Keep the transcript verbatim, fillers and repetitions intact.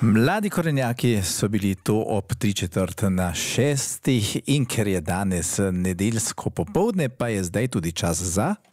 Mladi korenjaki so bili tu ob tri četrt na šestih in ker je danes nedeljsko popovdne, pa je zdaj tudi čas za...